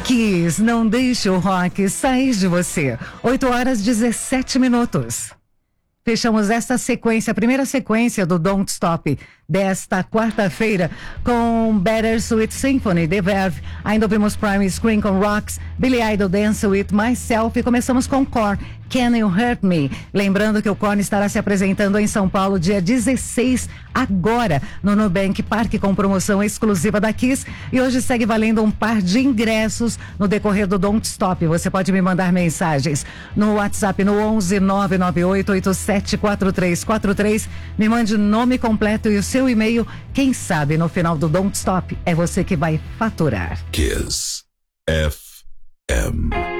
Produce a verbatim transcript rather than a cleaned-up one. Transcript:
Kiss, não deixe o rock sair de você. oito horas e dezessete minutos. Fechamos esta sequência, a primeira sequência do Don't Stop desta quarta-feira com Better Sweet Symphony, The Verve. Ainda ouvimos Prime Screen com Rocks, Billy Idol Dance With Myself e começamos com Core, Can You Hurt Me? Lembrando que o Korn estará se apresentando em São Paulo dia dezesseis, agora, no Nubank Parque com promoção exclusiva da Kiss. E hoje segue valendo um par de ingressos no decorrer do Don't Stop. Você pode me mandar mensagens no WhatsApp no onze nove nove oito oito sete quatro três quatro três. Me mande nome completo e o seu e-mail. Quem sabe no final do Don't Stop é você que vai faturar. Kiss F M.